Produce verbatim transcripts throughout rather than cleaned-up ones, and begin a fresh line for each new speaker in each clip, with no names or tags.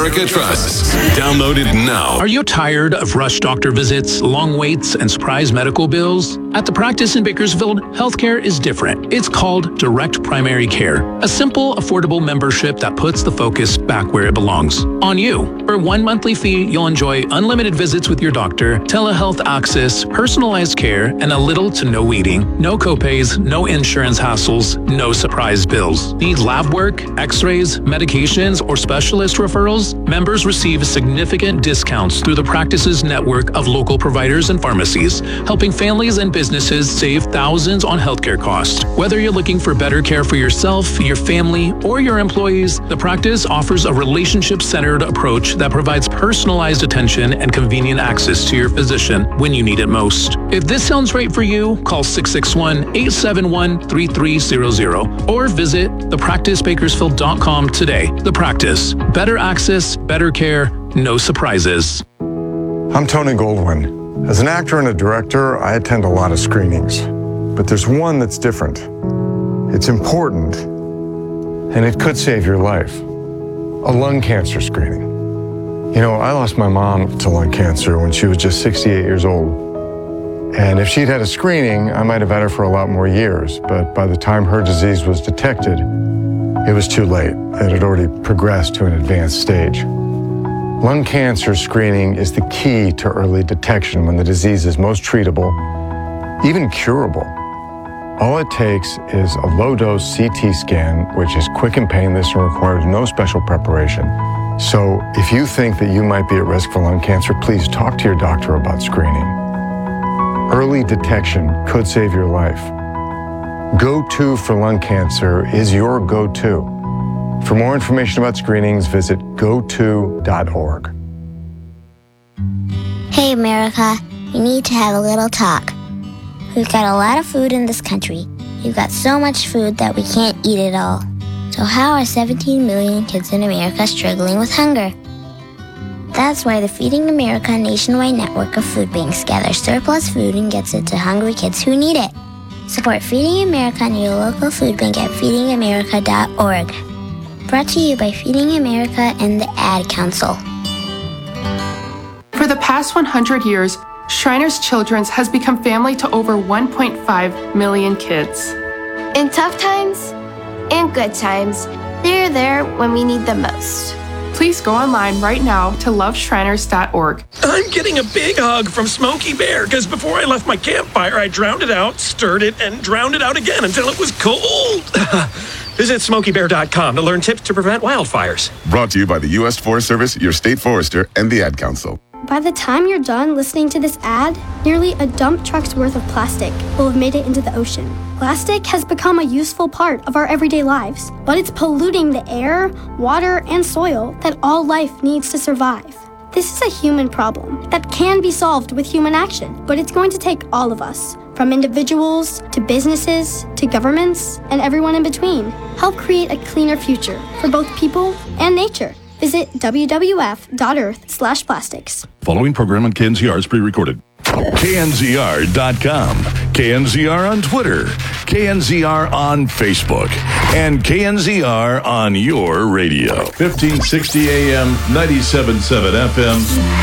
America trusts. Download it now.
Are you tired of rush doctor visits, long waits, and surprise medical bills? At the practice in Bakersfield, healthcare is different. It's called Direct Primary Care, a simple, affordable membership that puts the focus back where it belongs, on you. For one monthly fee, you'll enjoy unlimited visits with your doctor, telehealth access, personalized care, and a little to no waiting. No copays, no insurance hassles, no surprise bills. Need lab work, x-rays, medications, or specialist referrals? Members receive significant discounts through the practice's network of local providers and pharmacies, helping families and businesses save thousands on healthcare costs. Whether you're looking for better care for yourself, your family, or your employees, the practice offers a relationship-centered approach that provides personalized attention and convenient access to your physician when you need it most. If this sounds right for you, call six six one, eight seven one, three three zero zero or visit the practice bakersfield dot com today. The Practice. Better access, better care, no surprises.
I'm Tony Goldwyn. As an actor and a director, I attend a lot of screenings. But there's one that's different. It's important, and it could save your life. A lung cancer screening. You know, I lost my mom to lung cancer when she was just sixty-eight years old. And if she'd had a screening, I might have had her for a lot more years. But by the time her disease was detected, it was too late. It had already progressed to an advanced stage. Lung cancer screening is the key to early detection when the disease is most treatable, even curable. All it takes is a low-dose C T scan, which is quick and painless and requires no special preparation. So if you think that you might be at risk for lung cancer, please talk to your doctor about screening. Early detection could save your life. Go-To for lung cancer is your go-to. For more information about screenings, visit go to dot org.
Hey, America, we need to have a little talk. We've got a lot of food in this country. We've got so much food that we can't eat it all. So how are seventeen million kids in America struggling with hunger? That's why the Feeding America nationwide network of food banks gathers surplus food and gets it to hungry kids who need it. Support Feeding America and your local food bank at feeding america dot org. Brought to you by Feeding America and the Ad Council.
For the past one hundred years, Shriners Children's has become family to over one point five million kids.
In tough times and good times, they're there when we need them most.
Please go online right now to love shriners dot org.
I'm getting a big hug from Smokey Bear because before I left my campfire, I drowned it out, stirred it, and drowned it out again until it was cold. Visit smokey bear dot com to learn tips to prevent wildfires.
Brought to you by the U S Forest Service, your state forester, and the Ad Council.
By the time you're done listening to this ad, nearly a dump truck's worth of plastic will have made it into the ocean. Plastic has become a useful part of our everyday lives, but it's polluting the air, water, and soil that all life needs to survive. This is a human problem that can be solved with human action, but it's going to take all of us, from individuals to businesses to governments and everyone in between. Help create a cleaner future for both people and nature. Visit w w f dot earth slash plastics.
Following program on K N Z R is pre-recorded. K N Z R dot com, K N Z R on Twitter, K N Z R on Facebook, and K N Z R on your radio. fifteen sixty A M, ninety-seven point seven F M,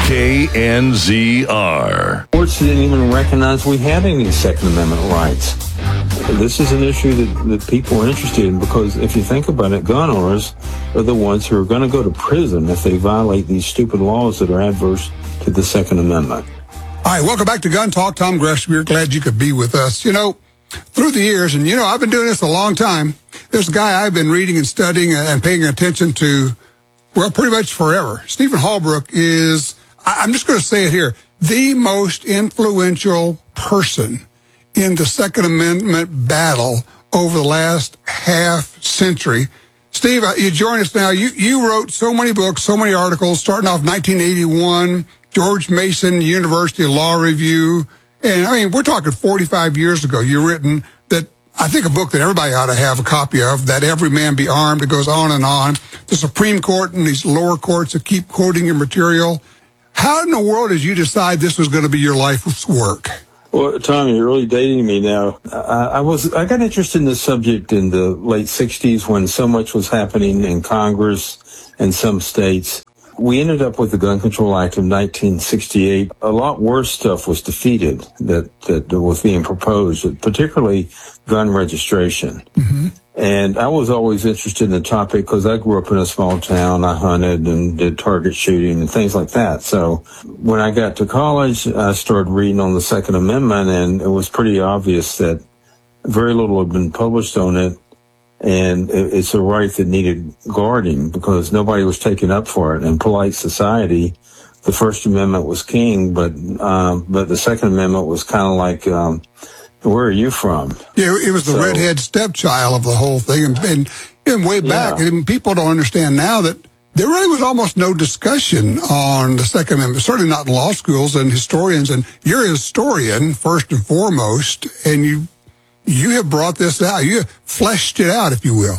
K N Z R.
Courts didn't even recognize we had any Second Amendment rights. This is an issue that, that people are interested in because if you think about it, gun owners are the ones who are going to go to prison if they violate these stupid laws that are adverse to the Second Amendment.
All right, welcome back to Gun Talk. Tom Gresham, we're glad you could be with us. You know, through the years, and you know, I've been doing this a long time, there's a guy I've been reading and studying and paying attention to, well, pretty much forever. Stephen Halbrook is, I'm just going to say it here, the most influential person in the Second Amendment battle over the last half century. Steve, you join us now. You, you wrote so many books, so many articles, starting off nineteen eighty-one, George Mason University Law Review. And I mean, we're talking forty-five years ago. You've written that, I think a book that everybody ought to have a copy of, That Every Man Be Armed. It goes on and on. The Supreme Court and these lower courts that keep quoting your material. How in the world did you decide this was going to be your life's work?
Well, Tommy, you're really dating me now. I, I was I got interested in this subject in the late sixties when so much was happening in Congress and some states. We ended up with the Gun Control Act of nineteen sixty-eight. A lot worse stuff was defeated that, that was being proposed, particularly gun registration. Mm-hmm. And I was always interested in the topic because I grew up in a small town. I hunted and did target shooting and things like that. So when I got to college, I started reading on the Second Amendment, and it was pretty obvious that very little had been published on it. And it's a right that needed guarding because nobody was taking up for it. In polite society, the First Amendment was king, but um, but the Second Amendment was kind of like, um, where are you from?
Yeah, it was the so, redhead stepchild of the whole thing. And, and, and way back, yeah. and people don't understand now that there really was almost no discussion on the Second Amendment, certainly not in law schools and historians. And you're a historian, first and foremost, and you You have brought this out. You have fleshed it out, if you will.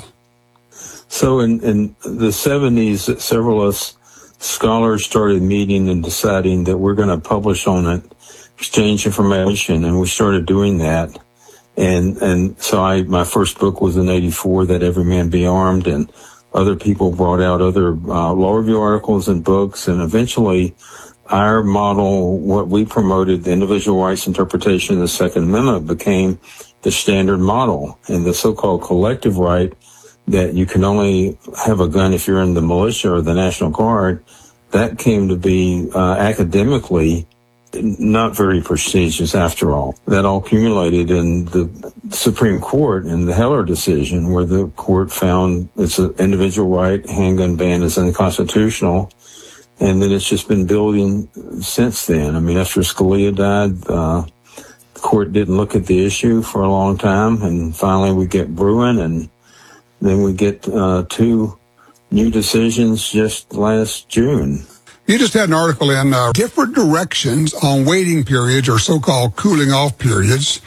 So in, in the seventies, several of us scholars started meeting and deciding that we're going to publish on it, exchange information, and we started doing that. And and so I my first book was in eighty-four, That Every Man Be Armed, and other people brought out other uh, law review articles and books, and eventually our model, what we promoted, the individual rights interpretation of the Second Amendment, became the standard model, and the so-called collective right that you can only have a gun if you're in the militia or the National Guard, that came to be uh, academically not very prestigious after all. That all accumulated in the Supreme Court in the Heller decision, where the court found it's an individual right, handgun ban is unconstitutional, and then it's just been building since then. I mean, after Scalia died, uh, court didn't look at the issue for a long time, and finally we get Bruen, and then we get uh, two new decisions just last June.
You just had an article in uh, different directions on waiting periods, or so-called cooling off periods,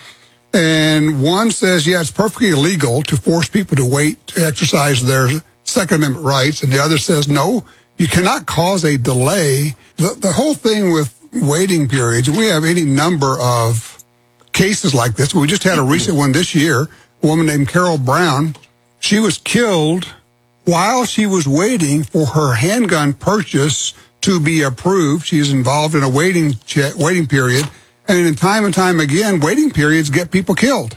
and one says, yeah, it's perfectly illegal to force people to wait to exercise their Second Amendment rights, and the other says, no, you cannot cause a delay. The, the whole thing with waiting periods, we have any number of cases like this. We just had a recent one this year, a woman named Carol Brown. She was killed while she was waiting for her handgun purchase to be approved. She's involved in a waiting check, waiting period. And in time and time again, waiting periods get people killed.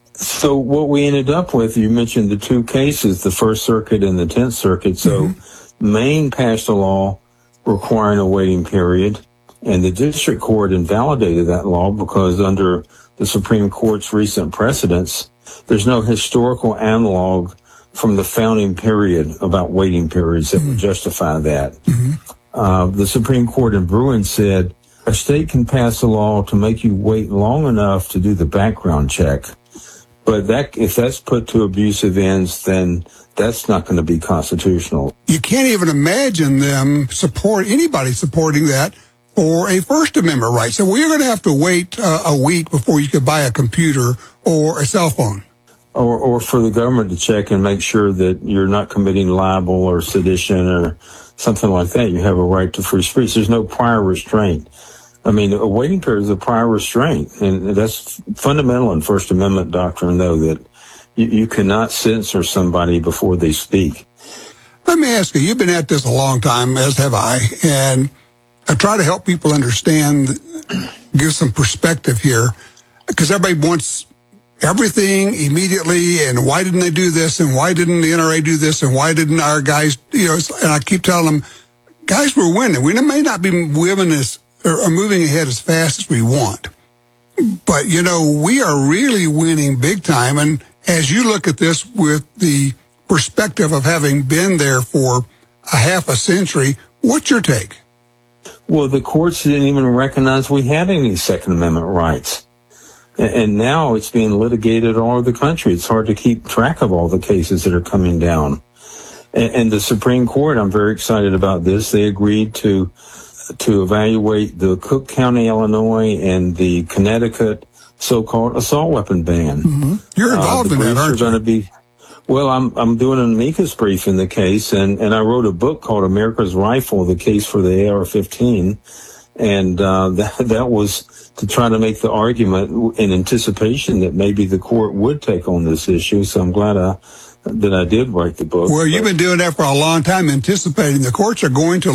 So what we ended up with, you mentioned the two cases, the First Circuit and the Tenth Circuit. So mm-hmm. Maine passed a law requiring a waiting period, and the district court invalidated that law because under the Supreme Court's recent precedents, there's no historical analog from the founding period about waiting periods that mm-hmm. would justify that. Mm-hmm. Uh, the Supreme Court in Bruen said a state can pass a law to make you wait long enough to do the background check, but that if that's put to abusive ends, then that's not going to be constitutional.
You can't even imagine them support anybody supporting that or a First Amendment right. So we're going to have to wait uh, a week before you could buy a computer or a cell phone.
Or, or for the government to check and make sure that you're not committing libel or sedition or something like that. You have a right to free speech. There's no prior restraint. I mean, a waiting period is a prior restraint, and that's fundamental in First Amendment doctrine, though, that you, you cannot censor somebody before they speak.
Let me ask you, you've been at this a long time, as have I, and I try to help people understand, give some perspective here, because everybody wants everything immediately, and why didn't they do this, and why didn't the N R A do this, and why didn't our guys, you know, and I keep telling them, guys, we're winning. We may not be moving as, or moving ahead as fast as we want, but, you know, we are really winning big time, and as you look at this with the perspective of having been there for a half a century, what's your take?
Well, the courts didn't even recognize we had any Second Amendment rights. And now it's being litigated all over the country. It's hard to keep track of all the cases that are coming down. And the Supreme Court, I'm very excited about this. They agreed to to evaluate the Cook County, Illinois, and the Connecticut so-called assault weapon ban.
Mm-hmm. You're involved uh, in that, aren't you?
Gonna be, well, I'm I'm doing an amicus brief in the case, and, and I wrote a book called America's Rifle, the case for the A R fifteen, and uh, that that was to try to make the argument in anticipation that maybe the court would take on this issue. So I'm glad I, that I did write the book.
Well, you've been doing that for a long time, anticipating the courts are going to